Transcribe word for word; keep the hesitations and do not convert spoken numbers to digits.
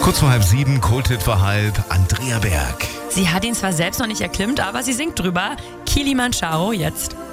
Kurz vor halb sieben, Kulthit vor halb, Andrea Berg. Sie hat ihn zwar selbst noch nicht erklimmt, aber sie singt drüber. Kilimanjaro jetzt.